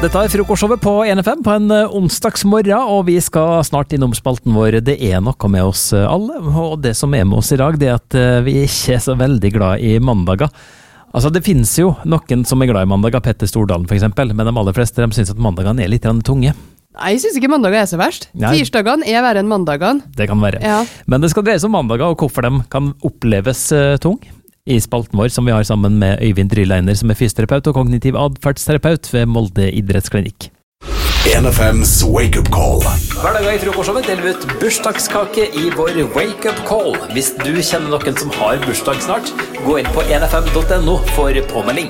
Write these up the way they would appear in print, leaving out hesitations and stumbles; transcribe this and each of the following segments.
Dette frokostshowet på NFM på en onsdagsmorgen, og vi skal snart innom spalten vår. Det noe med oss alle, og det som med oss i dag, det at vi ikke så veldig glad i mandager. Altså, det finnes jo noen som glad i mandager, Petter Stordalen for eksempel, men de aller fleste de synes at mandagene litt tunge. Nei, jeg synes ikke mandager så verst. Nei. Tirsdagene verre enn mandagene. Det kan være. Ja. Men det skal dreie seg om mandager, og hvorfor de kan oppleves tung. I spalten vår, som vi har sammen med Øyvind Ryleiner, som fysioterapeut og kognitiv adferdsterapeut ved Molde idrettsklinikk. NFM's Wake Up Call. Hver dag i frokostshowet deler vi ut bursdagskake i vår Wake Up Call. Hvis du kjenner noen som har bursdag snart, gå inn på nfm.no for påmelding.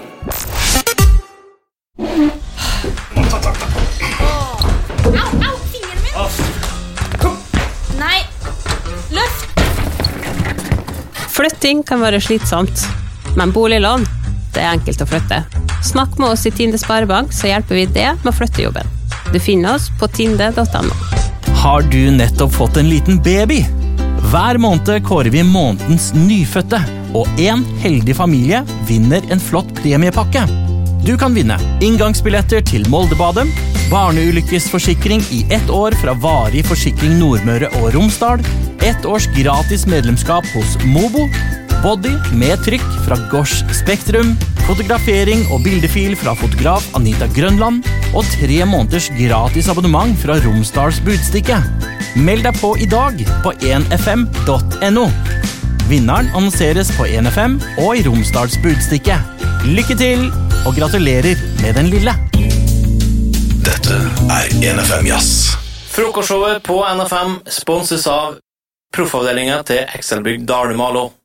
Au, fingeren min! Nei, løft! Flytting kan være slitsomt, men boliglån, det enkelt å flytte. Snakk med oss i Tinde Sparebank, så hjelper vi det med å flytte jobben. Du finner oss på tinde.no. Har du nettopp fått en liten baby? Hver måned kårer vi månedens nyfødte, og en heldig familie vinner en flott premiepakke. Du kan vinne inngangsbilletter til Moldebadet, barneulykkesforsikring i 1 år fra Varig Forsikring Nordmøre og Romsdal, 1 års gratis medlemskap hos Mobo, body med trykk fra Gosh Spektrum, fotografering og bildefil fra fotograf Anita Grønland, og 3 måneders gratis abonnement fra Romsdals Budstikke. Meld deg på i dag på nfm.no. Vinneren annonseres på NFM og i Romsdals Budstikke. Lykke til, og gratulerer med den lille. Dette NFM Jazz. Frokostshowet på NFM sponses av Proffavdelingen til Excelbygg Dalmalo.